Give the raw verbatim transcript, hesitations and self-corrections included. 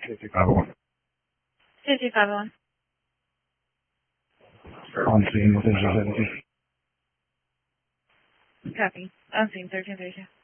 Safety five one. Safety five one. On scene within seventy. Copy. On scene thirteen thirty-two.